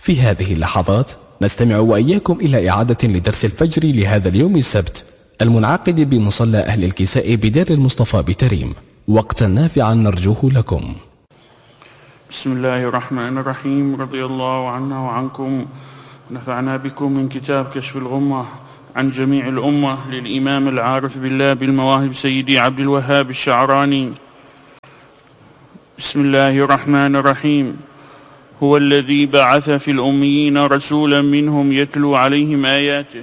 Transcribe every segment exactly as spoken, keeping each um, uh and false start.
في هذه اللحظات نستمع وإياكم إلى إعادة لدرس الفجر لهذا اليوم السبت المنعقد بمصلى أهل الكساء بدار المصطفى بتريم، وقتا نافعا نرجوه لكم. بسم الله الرحمن الرحيم. رضي الله عنا وعنكم ونفعنا بكم من كتاب كشف الغمة عن جميع الأمة للإمام العارف بالله بالمواهب سيدي عبد الوهاب الشعراني. بسم الله الرحمن الرحيم. هو الذي بعث في الأميين رسولا منهم يتلو عليهم آياته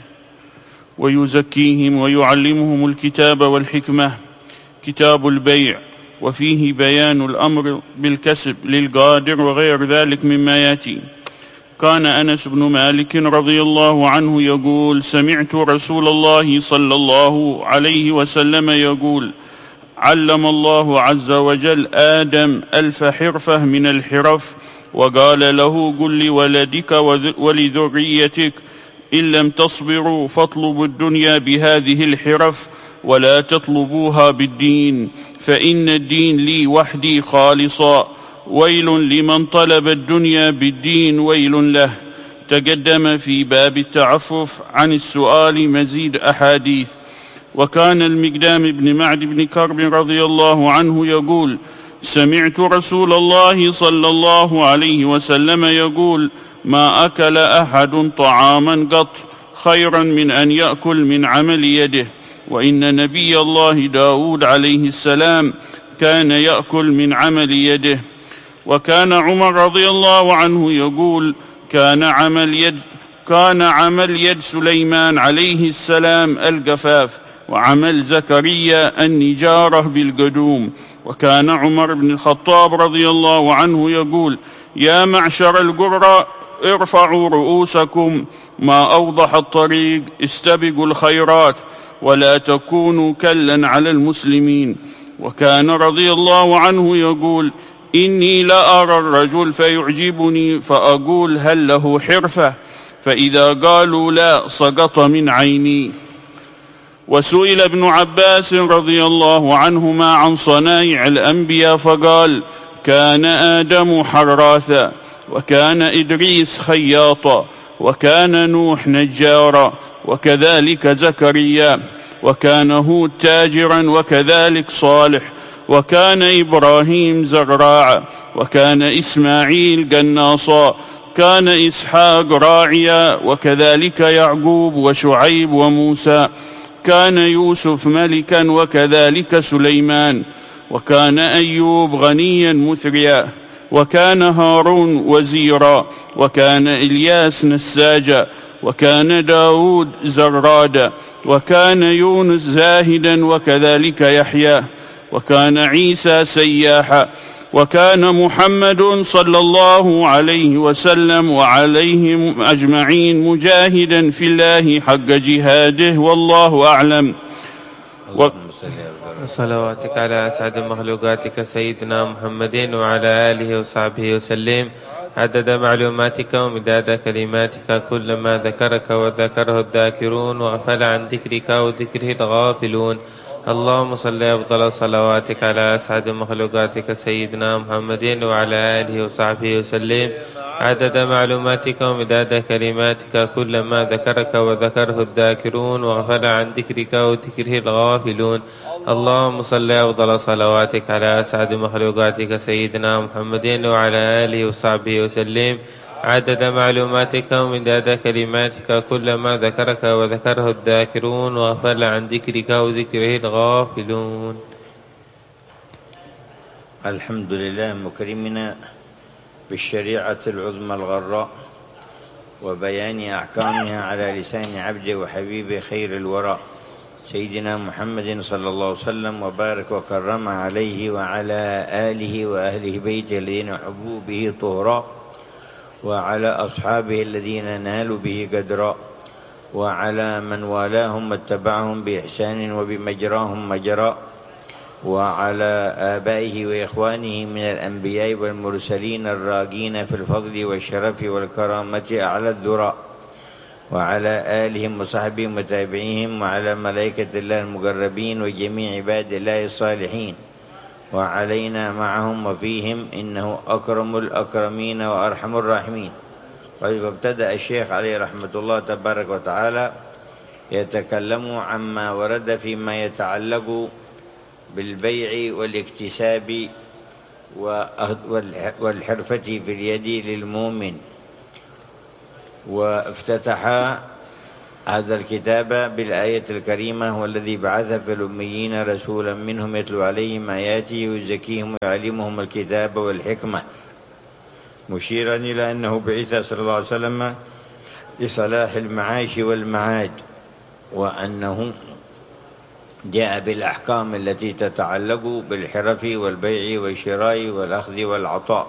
ويزكيهم ويعلمهم الكتاب والحكمة، كتاب البيع، وفيه بيان الأمر بالكسب للقادر وغير ذلك مما يأتي. كان أنس بن مالك رضي الله عنه يقول: سمعت رسول الله صلى الله عليه وسلم يقول: علم الله عز وجل آدم ألف حرفة من الحرف، وقال له: قل لولدك ولذريتك إن لم تصبروا فاطلبوا الدنيا بهذه الحرف ولا تطلبوها بالدين، فإن الدين لي وحدي خالصا، ويل لمن طلب الدنيا بالدين ويل له. تقدم في باب التعفف عن السؤال مزيد أحاديث. وكان المقدام بن معد بن كرب رضي الله عنه يقول: سمعت رسول الله صلى الله عليه وسلم يقول: ما أكل أحد طعاما قط خيرا من أن يأكل من عمل يده، وإن نبي الله داود عليه السلام كان يأكل من عمل يده. وكان عمر رضي الله عنه يقول: كان عمل يد كان عمل يد سليمان عليه السلام القفاف، وعمل زكريا النجارة بالقدوم. وكان عمر بن الخطاب رضي الله عنه يقول: يا معشر القراء ارفعوا رؤوسكم، ما أوضح الطريق استبقوا الخيرات، ولا تكونوا كلا على المسلمين. وكان رضي الله عنه يقول: إني لأرى الرجل فيعجبني فأقول هل له حرفة، فإذا قالوا لا سقط من عيني. وسئل ابن عباس رضي الله عنهما عن صنائع الأنبياء فقال: كان آدم حراثا، وكان إدريس خياطا، وكان نوح نجارا، وكذلك زكريا، وكان هود تاجرا، وكذلك صالح، وكان إبراهيم زراعا، وكان إسماعيل قناصا، كان إسحاق راعيا، وكذلك يعقوب وشعيب وموسى، كان يوسف ملكا، وكذلك سليمان، وكان أيوب غنيا مثريا، وكان هارون وزيرا، وكان إلياس نساجا، وكان داود زرادا، وكان يونس زاهدا، وكذلك يحيى، وكان عيسى سياحا، وكان محمد صلى الله عليه وسلم وعليهم أجمعين مجاهدا في الله حق جهاده، والله أعلم. و... صلواتك على أسعد مخلوقاتك سيدنا محمد وعلى آله وصحبه وسلم عدد معلوماتك ومداد كلماتك، كل ما ذكرك وذكره الذاكرون وغفل عن ذكرك وذكره الغافلون. اللهم صل أفضل صلواتك على أسعد مخلوقاتك سيدنا محمد وعلى آله وصحبه وسلم عدد معلوماتك ومداد كلماتك، كل ما ذكرك وذكره الذاكرون وغفل عن ذكرك وذكره الغافلون. اللهم صل أفضل صلواتك على أسعد مخلوقاتك سيدنا محمد وعلى آله وصحبه وسلم عدد معلوماتك ومداد كلماتك، كل ما ذكرك وذكره الذاكرون وغفل عن ذكرك وذكره الغافلون. الحمد لله مكرمنا بالشريعة العظمى الغراء وبيان أحكامها على لسان عبده وحبيبه خير الوراء سيدنا محمد صلى الله عليه وسلم، وبارك وكرم عليه وعلى آله وأهله بيته الذين حبوا به طهرا، وعلى أصحابه الذين نالوا به قدرا، وعلى من والاهم واتبعهم بإحسان وبمجراهم مجرا، وعلى آبائه وإخوانه من الأنبياء والمرسلين الراقين في الفضل والشرف والكرامة أعلى الذرى، وعلى آلهم وصحبهم وتابعيهم، وعلى ملائكة الله المقربين وجميع عباد الله الصالحين، وعلينا معهم وفيهم، إنه أكرم الأكرمين وأرحم الراحمين. فابتدأ الشيخ عليه رحمة الله تبارك وتعالى يتكلم عما ورد فيما يتعلق بالبيع والاكتساب والحرفة في اليد للمؤمن. وافتتح هذا الكتاب بالآية الكريمة: والذي بعث في الأميين رسولا منهم يتلو عليهم آياته ويزكيهم ويعلمهم الكتاب والحكمة، مشيرا إلى أنه بعث صلى الله عليه وسلم لصلاح المعاش والمعاد، وأنه جاء بالأحكام التي تتعلق بالحرف والبيع والشراء والأخذ والعطاء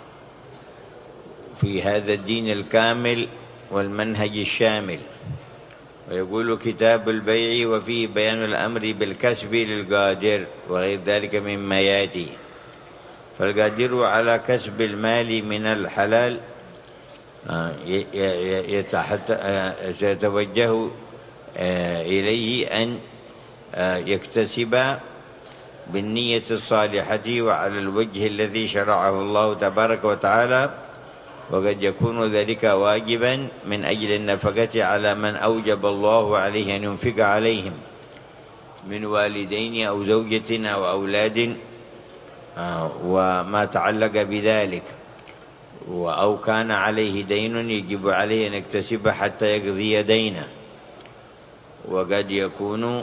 في هذا الدين الكامل والمنهج الشامل. ويقول كتاب البيع وفيه بيان الأمر بالكسب للقادر وغير ذلك مما يأتي. فالقادر على كسب المال من الحلال سيتوجه إليه أن يكتسب بالنية الصالحة وعلى الوجه الذي شرعه الله تبارك وتعالى، وقد يكون ذلك واجبا من أجل النفقة على من أوجب الله عليه أن ينفق عليهم من والدين أو زوجة أو أولاد وما تعلق بذلك، أو كان عليه دين يجب عليه أن يكتسب حتى يقضي دينه. وقد يكون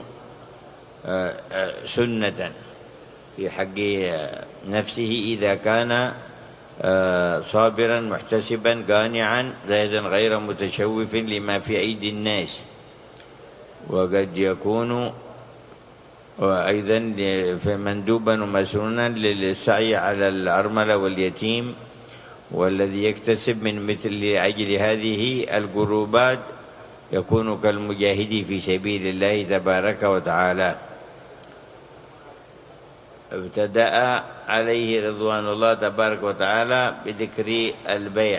سنة في حق نفسه إذا كان صابرا محتسبا قانعا زاهدا غير متشوف لما في أيدي الناس. وقد يكون وأيضا مندوبا ومسنونا للسعي على الأرملة واليتيم والذي يكتسب من مثل أجل هذه القربات يكون كالمجاهد في سبيل الله تبارك وتعالى. ابتدأ عليه رضوان الله تبارك وتعالى بذكر البيع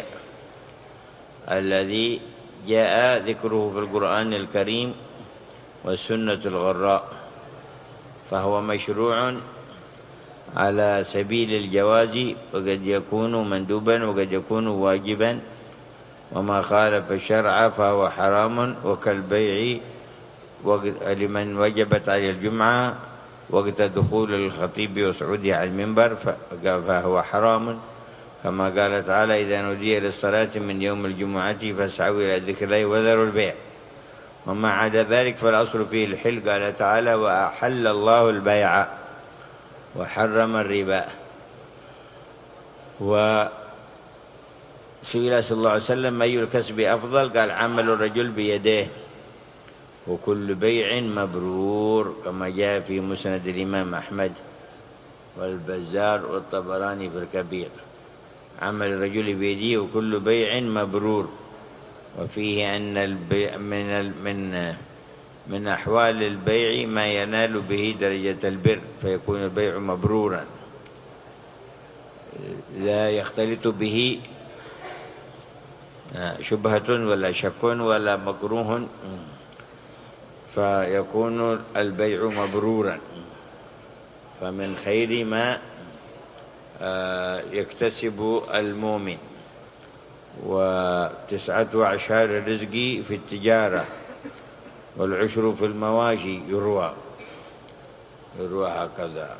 الذي جاء ذكره في القرآن الكريم والسنة الغراء، فهو مشروع على سبيل الجواز، وقد يكون مندوبا وقد يكون واجبا، وما خالف الشرع فهو حرام. وكالبيع لمن وجبت عليه الجمعة وقت دخول الخطيب وصعوده على المنبر فهو حرام، كما قال تعالى: إذا نودي للصلاة من يوم الجمعة فاسعوا إلى ذكر الله وذروا البيع. وما عدا ذلك فالأصل فيه الحل. قال تعالى: وأحل الله البيع وحرم الربا. وسئل صلى الله عليه وسلم: أي الكسب أفضل؟ قال: عمل الرجل بيديه، وكل بيع مبرور، كما جاء في مسند الإمام أحمد والبزار والطبراني في الكبير. عمل الرجل بيده وكل بيع مبرور. وفيه أن البيع من من من أحوال البيع ما ينال به درجة البر، فيكون البيع مبرورا لا يختلط به شبهة ولا شك ولا مكروه، فيكون البيع مبرورا. فمن خير ما يكتسب المؤمن. وتسعة أعشار الرزق في التجارة والعشر في المواشي يروى يروى هكذا.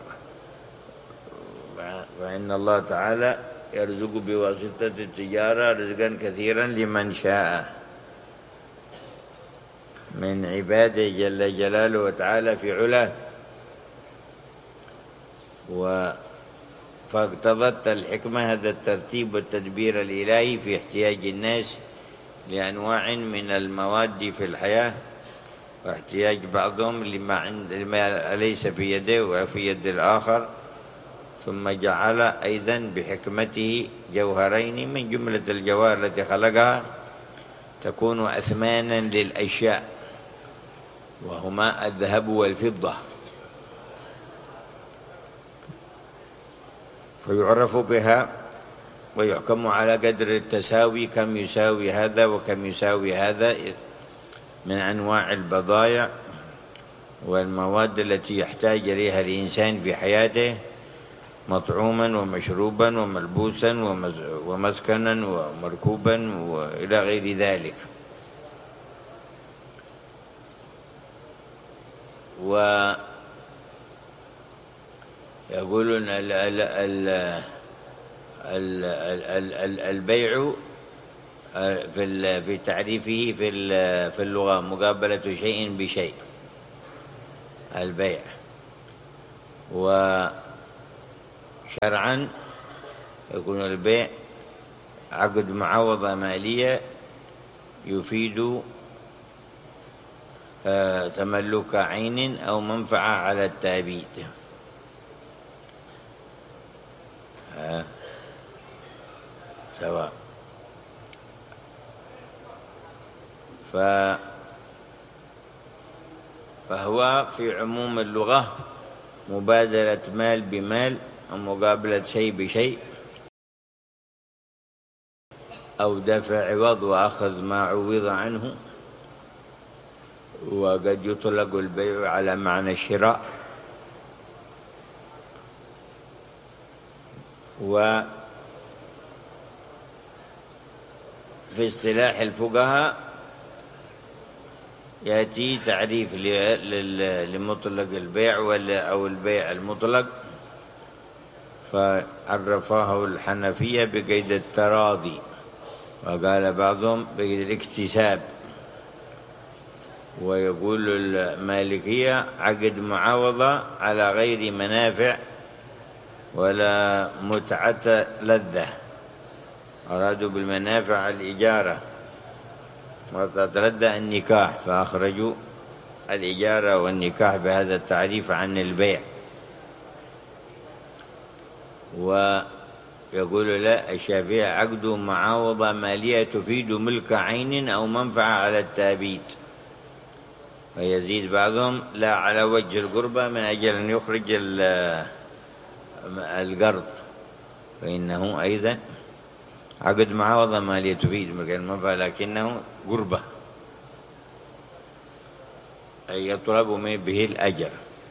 فإن الله تعالى يرزق بواسطة التجارة رزقا كثيرا لمن شاء من عباده جل جلاله وتعالى في علاه. و فاقتضت الحكمة هذا الترتيب والتدبير الإلهي في احتياج الناس لأنواع من المواد في الحياة، واحتياج بعضهم لما عند لما ليس في يده وفي يد الآخر. ثم جعل أيضا بحكمته جوهرين من جملة الجواهر التي خلقها تكون أثمانا للأشياء، وهما الذهب والفضة، فيعرف بها ويحكم على قدر التساوي، كم يساوي هذا وكم يساوي هذا من أنواع البضائع والمواد التي يحتاج إليها الإنسان في حياته. مطعوما ومشروبا وملبوسا ومسكنا ومركوبا وإلى غير ذلك. ويقولون البيع في تعريفه في اللغة مقابلة شيء بشيء، البيع. وشرعا يكون البيع عقد معاوضة مالية يفيد تملك عين أو منفعة على التأبيد. سواء. فهو في عموم اللغة مبادلة مال بمال أو مقابلة شيء بشيء أو دفع عوض وأخذ ما عوض عنه. وقد يطلق البيع على معنى الشراء. وفي اصطلاح الفقهاء يأتي تعريف لمطلق البيع أو البيع المطلق، فعرفاه الحنفية بقيد التراضي، وقال بعضهم بقيد الاكتساب، ويقول المالكية عقد معاوضة على غير منافع ولا متعة لذة. أرادوا بالمنافع الإجارة، وتتلذى النكاح، فأخرجوا الإجارة والنكاح بهذا التعريف عن البيع. ويقول لا، الشافعي عقد معاوضة مالية تفيد ملك عين أو منفعة على التأبيد. ويزيد بعضهم لا على وجه القربة من أجل أن يخرج القرض، فإنه أيضا عقد معاوضة مالية تفيد ملك المنفعة لكنه قربة، أي يطلب به الأجر.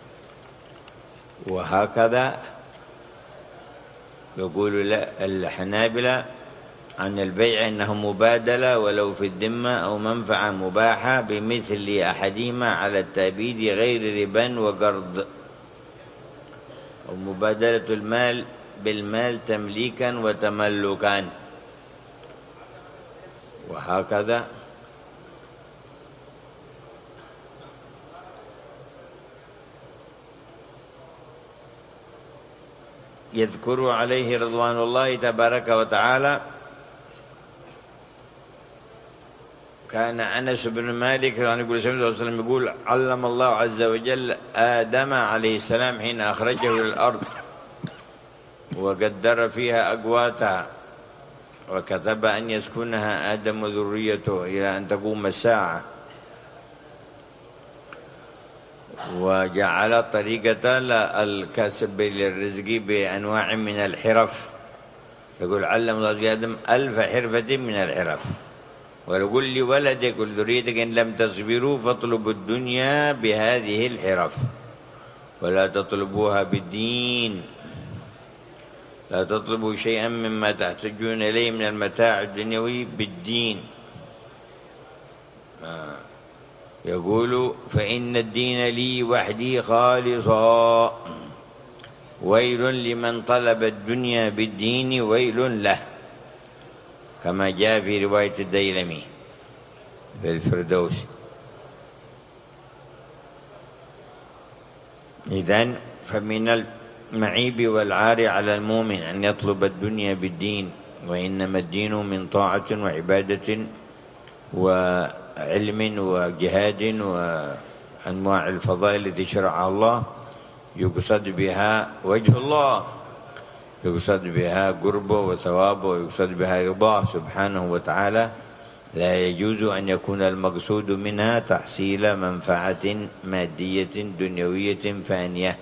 وهكذا يقول الحنابلة عن البيع أنه مبادلة ولو في الذمة أو منفعة مباحة بمثل أحدهما على التأبيد غير ربا وقرض، أو مبادلة المال بالمال تمليكا وتملكا. وهكذا يذكر عليه رضوان الله تبارك وتعالى كان أنس بن مالك رضي الله عنه وسلم يقول علم الله عز وجل آدم عليه السلام حين أخرجه إلى الأرض وقدر فيها أقواتها وكتب أن يسكنها آدم وذريته إلى أن تقوم الساعة، وجعل طريقة الكسب للرزق بأنواع من الحرف. يقول علم الله آدم ألف حرفة من الحرف، ويقول لولدك ولذريتك إن لم تصبروا فاطلبوا الدنيا بهذه الحرف ولا تطلبوها بالدين، لا تطلبوا شيئا مما تحتاجون إليه من المتاع الدنيوي بالدين. يقول فإن الدين لي وحدي خالصا، ويل لمن طلب الدنيا بالدين ويل له، كما جاء في رواية الديلمي في الفردوس. إذن فمن المعيب والعار على المؤمن أن يطلب الدنيا بالدين، وإنما الدين من طاعة وعبادة وعلم وجهاد وأنواع الفضائل التي شرعها الله، يقصد بها وجه الله، يقصد بها قربه وثوابه، ويقصد بها رضاه سبحانه وتعالى. لا يجوز أن يكون المقصود منها تحصيل منفعة مادية دنيوية فانية،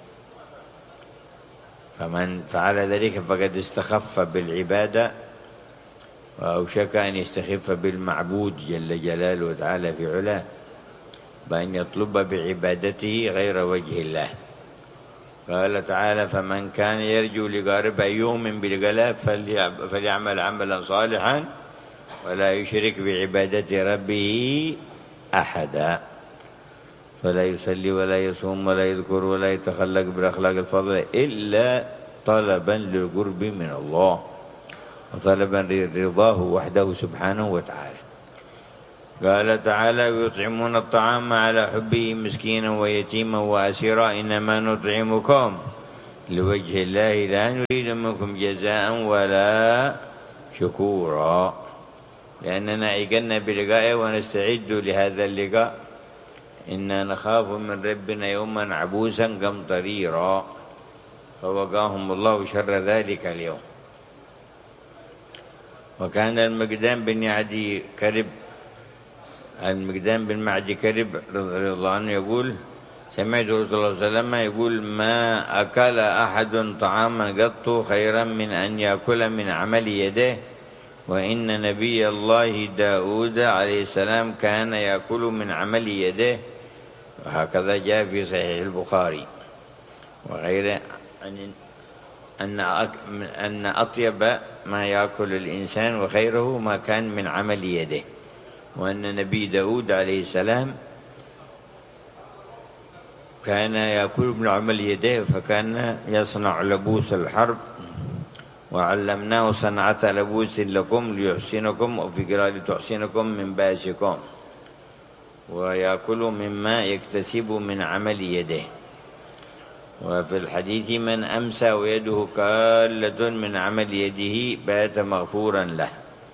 فمن فعل ذلك فقد استخف بالعبادة وأوشك أن يستخف بالمعبود جل جلاله وتعالى في علاه، بأن يطلب بعبادته غير وجه الله. قال تعالى: فمن كان يرجو لقاء ربه يؤمن بلقاء فليعمل عملا صالحا ولا يشرك بعبادة ربه أحدا. فلا يصلي ولا يصوم ولا يذكر ولا يتخلق بالأخلاق الفضلة إلا طلبا للقرب من الله وطلبا رضاه وحده سبحانه وتعالى. قال تعالى: ويطعمون الطعام على حبه مسكينا ويتيما وأسيرا إنما نطعمكم لوجه الله لا نريد منكم جزاء ولا شكورا، لأننا أيقنا بلقائه ونستعد لهذا اللقاء. إنا نخاف من ربنا يوما عبوسا قمطريرا، فوقاهم الله شر ذلك اليوم. وكان المقدام بن عدي كرب المقدام بن معدي كرب رضي الله عنه يقول: سمعت رسول الله صلى الله عليه وسلم يقول: ما أكل أحد طعاما قط خيرا من أن يأكل من عمل يده، وإن نبي الله داود عليه السلام كان يأكل من عمل يده. وهكذا جاء في صحيح البخاري وغيره أن أن أطيب ما يأكل الإنسان وخيره ما كان من عمل يده، وأن نبي داود عليه السلام كان يأكل من عمل يده، فكان يصنع لبوس الحرب، وعلمناه صنعة لبوس لكم ليحسنكم، وفي قراءة لتحسنكم من بأسكم، ويأكل مما يكتسب من عمل يده. وفي الحديث: من أمسى ويده كالة من عمل يده بات مغفورا له.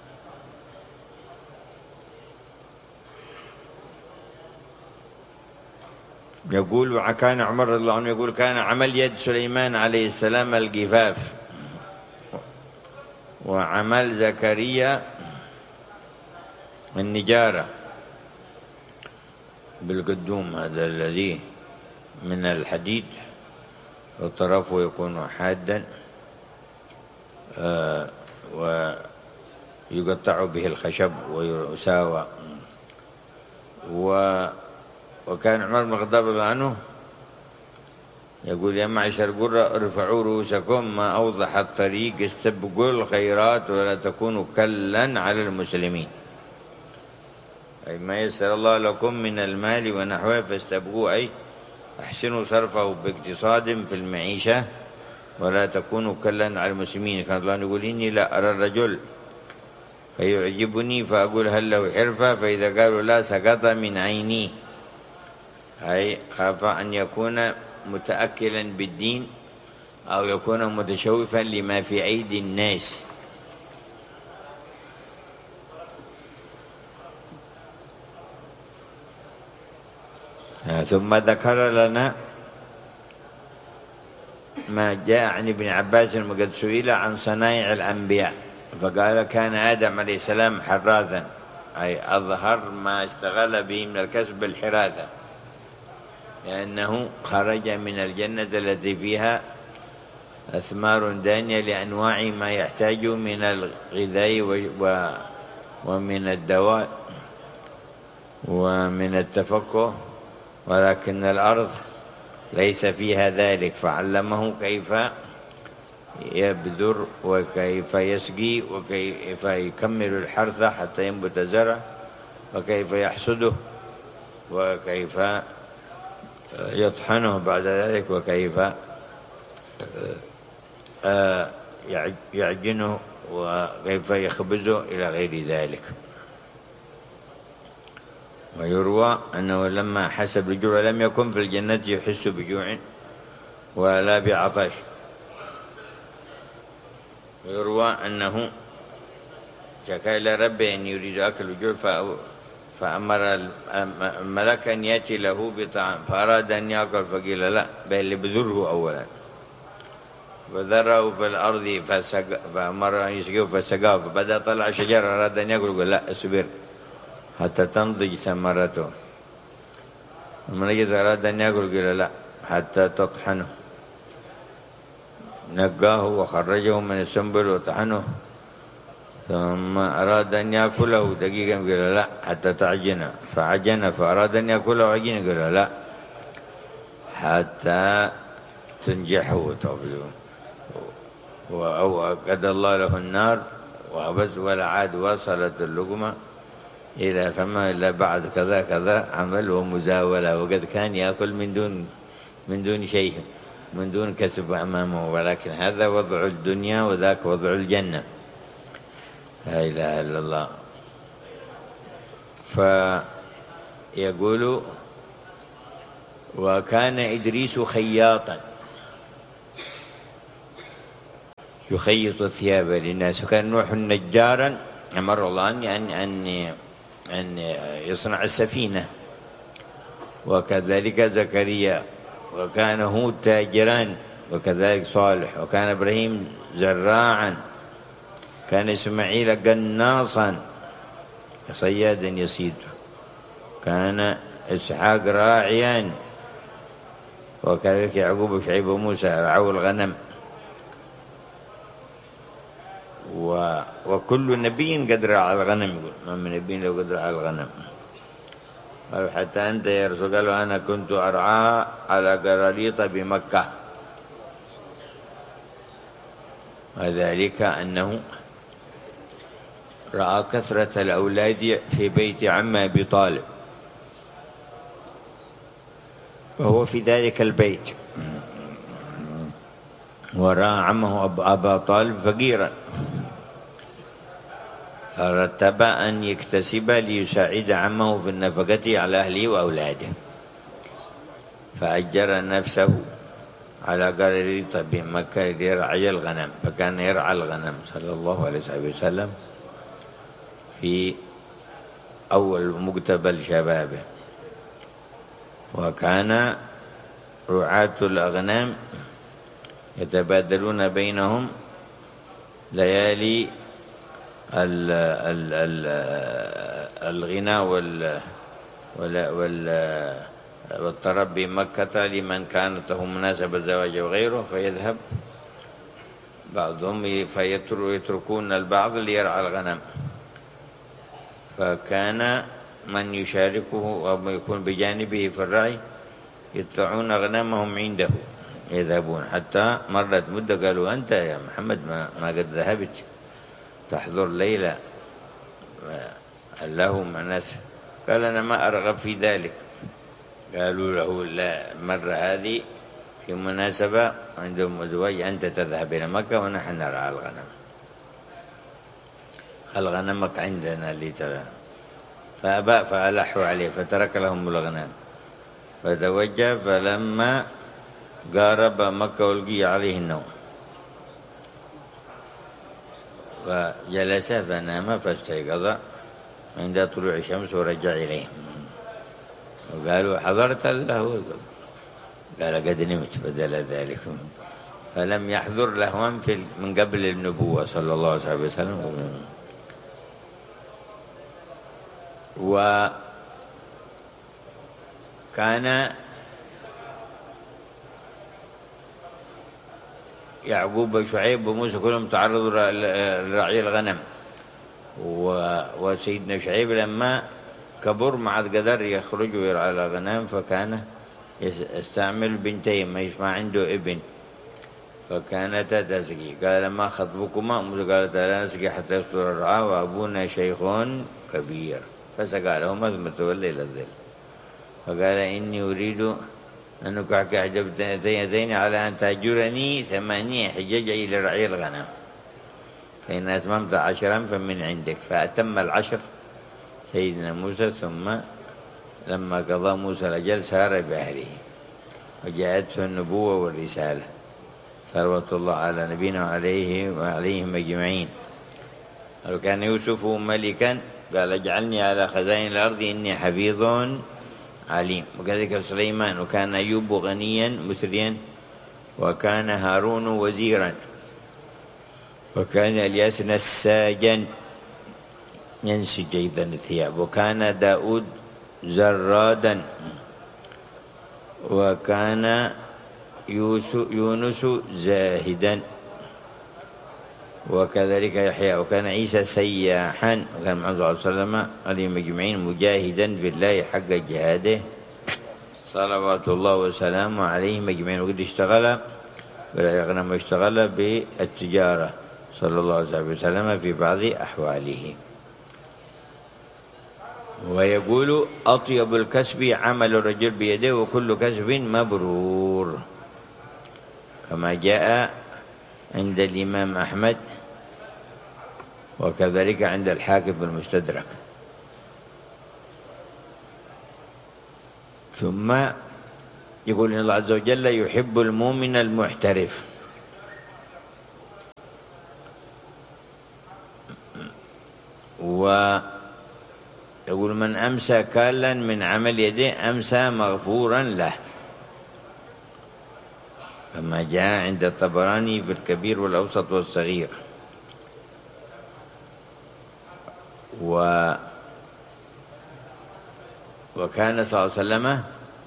يقول: وكان عمر رضي الله عنه يقول: كان عمل يد سليمان عليه السلام الجفاف، وعمل زكريا النجارة بالقدوم، هذا الذي من الحديد وطرفه يكون حادا آه ويقطع به الخشب ويساوى. و وكان عمر بن الخطاب رضي الله عنه يقول: يا معشر القرى ارفعوا رؤوسكم، ما أوضح الطريق، استبقوا الخيرات ولا تكونوا كلا على المسلمين، أي ما يسر الله لكم من المال ونحوه فاستبقوا، أي احسنوا صرفه باقتصاد في المعيشة ولا تكونوا كلا على المسلمين. كان الله يقول: إني لا أرى الرجل فيعجبني فأقول هل له حرفة، فإذا قالوا لا سقط من عيني، أي خاف أن يكون متأكلا بالدين أو يكون متشوفا لما في أيدي الناس. ثم ذكر لنا ما جاء عن ابن عباس وقد سئل عن صنائع الأنبياء فقال: كان آدم عليه السلام حراثا، أي أظهر ما اشتغل به من الكسب الحراثة، لأنه خرج من الجنة التي فيها أثمار دانية لأنواع ما يحتاج من الغذاء ومن الدواء ومن التفقه، ولكن الأرض ليس فيها ذلك، فعلمه كيف يبذر وكيف يسقي وكيف يكمل الحرث حتى ينبت زرع، وكيف يحصده وكيف يطحنه بعد ذلك، وكيف يعجنه وكيف يخبزه إلى غير ذلك. ويروى أنه لما حس بالجوع لم يكن في الجنة يحس بجوع ولا بعطش. ويروى أنه شكا إلى ربه أن يريد أكل الجوع فأمر الملك أن يأتي له بطعام فأراد أن يأكل فقيل لا، بل بذره أولا، وذره في الأرض فأمر أن يسقيه فسقاه، فبدأ طلع شجرة أراد أن يأكل قال لا اصبر حتى تنضج ثمرته، ومن يجد أراد أن يأكل قال لا حتى تطحنه، نقاه وخرجه من السنبل وطحنه، ثم أراد أن يأكله دقيقا قال لا حتى تعجنه، فعجن، فأراد أن يأكله عجين قال لا حتى تنجحه وأوقد الله له النار وبس ولا عاد وصلت اللقمة إلى فما إلا بعد كذا كذا عمل ومزاولة، وقد كان يأكل من دون من دون شيء، من دون كسب أمامه، ولكن هذا وضع الدنيا وذاك وضع الجنة. لا إله إلا الله. فيقول وكان إدريس خياطا يخيط الثياب للناس، وكان نوح نجارا أمر الله أن أن أن يصنع السفينة، وكذلك زكريا، وكان هود تاجران، وكذلك صالح، وكان إبراهيم زراعا، كان إسماعيل قناصا صيادا يصيد، كان إسحاق راعيا، وكذلك يعقوب وشعيب وموسى رعوا الغنم. و... وكل نبي قد رعى الغنم، يقول ما من نبي لو قد رعى الغنم. قالوا حتى أنت يا رسول، قالوا أنا كنت أرعى على قراريط بمكة، وذلك أنه رأى كثرة الأولاد في بيت عم أبي طالب، وهو في ذلك البيت، ورأى عمه أبا طالب فقيرا، فرتب أن يكتسب ليساعد عمه في النفقة على أهله وأولاده، فأجر نفسه على قراريط بمكة ليرعى الغنم، فكان يرعى الغنم صلى الله عليه وسلم في أول مقتبل شبابه. وكان رعاة الأغنام يتبادلون بينهم ليالي ال ال ال الغناء وال وال والطرب بمكة لمن كانت له مناسبة الزواج وغيره، فيذهب بعضهم فيتركون البعض ليرعى الغنم، فكان من يشاركه أو يكون بجانبه في الرعي يطلعون أغنامهم عنده يذهبون، حتى مرت مدة قالوا أنت يا محمد ما, ما قد ذهبت تحضر ليلة له مع ناس؟ قال أنا ما أرغب في ذلك. قالوا له لا، مرة هذه في مناسبة عندهم أزواج، أنت تذهب إلى مكة ونحن نرعى الغنم، الغنمك عندنا اللي ترى. فأبى فألحوا عليه فترك لهم الغنم، فتوجه، فلما قارب مكة والقي عليه النوم فجلس فنام، فاستيقظ عند طلوع الشمس ورجع إليهم، وقالوا حضرت له؟ قال قد نمت بدل ذلك، فلم يحضر لهوا من قبل النبوة صلى الله عليه وسلم. وكان يعقوب وشعيب وموسى كلهم تعرضوا لرعي الغنم، وسيدنا شعيب لما كبر ما عاد قدر يخرج ويرعى الغنم، فكان يستعمل بنتين ما عنده ابن، فكانتا تسقي. قال ما خطبكما؟ موسى قالت لا نسقي حتى يصدر الرعاء وأبونا شيخ كبير، فسقى لهما ثم تولى إلى الظل. فقال إني أريد أن أكعك حجبتين على أن تأجرني ثمانية حجج إلى رعي الغنم، فإن أتممت عشرا فمن عندك. فأتم العشر سيدنا موسى، ثم لما قضى موسى الأجل سار بأهله، وجاءته النبوة والرسالة صلوات الله على نبينا وعليه وعليهم أجمعين. وكان يوسف ملكا، قال اجعلني على خزائن الأرض إني حفيظ عليم. وكذلك سليمان. وكان أيوب غنيا مثريا، وكان هارون وزيرا، وكان الياس نساجا ينسج أيضا الثياب، وكان داود زرادا، وكان يونس زاهدا، وكذلك يحيى. وكان عيسى سياحا، وكان محمد صلى الله عليه وسلم عليهم أجمعين مجاهدا في الله حق جهاده صلوات الله وسلامه عليهم أجمعين. وقد اشتغل بالغنم واشتغل بالتجارة صلى الله عليه وسلم في بعض أحواله. ويقول أطيب الكسب عمل الرجل بيده وكل كسب مبرور، كما جاء عند الإمام أحمد وكذلك عند الحاكم المستدرك. ثم يقول إن الله عز وجل يحب المؤمن المحترف. ويقول من أمسى كالا من عمل يده أمسى مغفورا له، كما جاء عند الطبراني في الكبير والأوسط والصغير. و وكان صلى الله عليه وسلم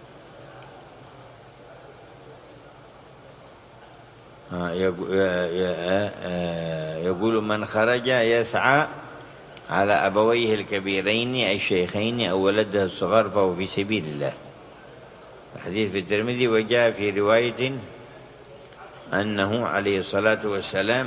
يقول من خرج يسعى على أبويه الكبيرين الشيخين أو ولده الصغار فهو في سبيل الله. الحديث في الترمذي. وجاء في رواية أنه عليه الصلاة والسلام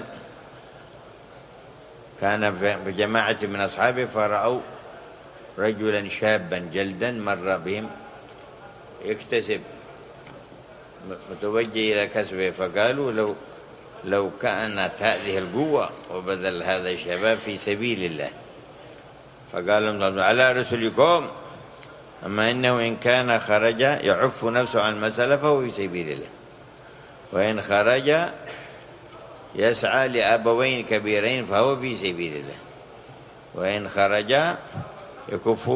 كان في جماعة من أصحابه فرأوا رجلا شابا جلدا مر بهم يكتسب متوجه إلى كسبه، فقالوا لو لو كانت هذه القوة وبذل هذا الشباب في سبيل الله. فقالوا على رسلكم أما إنه إن كان خرج يعف نفسه عن المسألة فهو في سبيل الله، وإن خرج يسعى لأبوين كبيرين فهو في سبيل الله، وإن خرج يكف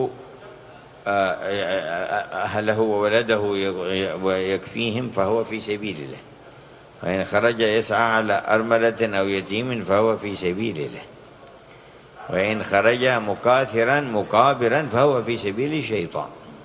أهله وولده ويكفيهم فهو في سبيل الله، وإن خرج يسعى على أرملة أو يتيم فهو في سبيل الله، وإن خرج مكاثرا مكابرا فهو في سبيل الشيطان.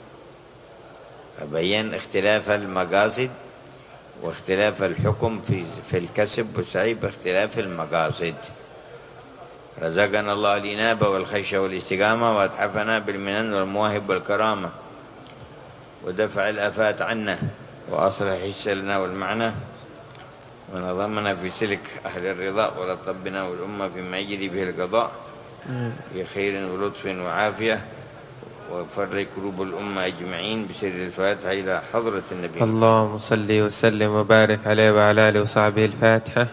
فبين اختلاف المقاصد واختلاف الحكم في في الكسب والسعي باختلاف المقاصد. رزقنا الله الإنابة والخشية والاستقامة، وأتحفنا بالمنن والمواهب والكرامة، ودفع الآفات عنا، وأصلح السلنا والمعنى، ونظمنا في سلك أهل الرضا، ورطبنا والأمة فيما يجري به القضاء بخير ولطف وعافية، وفرج كروب الأمة أجمعين بسر الفاتحة إلى حضرة النبي. اللهم صل وسلم وبارك عليه وعلى آله وصحبه. الفاتحة.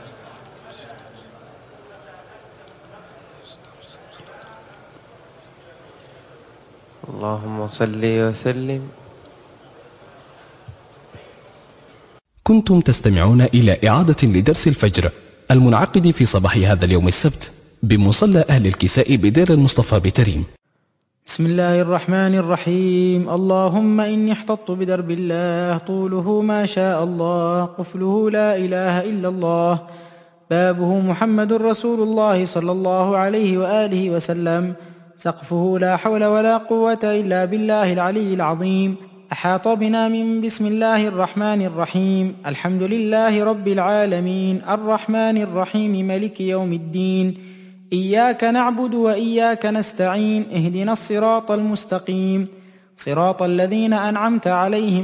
اللهم صل وسلم. كنتم تستمعون إلى إعادة لدرس الفجر المنعقد في صباح هذا اليوم السبت بمصلى أهل الكساء بدير المصطفى بتريم. بسم الله الرحمن الرحيم. اللهم إني احتطت بدرب الله طوله ما شاء الله، قفله لا إله إلا الله، بابه محمد رسول الله صلى الله عليه وآله وسلم، سقفه لا حول ولا قوة إلا بالله العلي العظيم. أحاط بنا من بسم الله الرحمن الرحيم. الحمد لله رب العالمين الرحمن الرحيم ملك يوم الدين، إياك نعبد وإياك نستعين، اهدنا الصراط المستقيم، صراط الذين أنعمت عليهم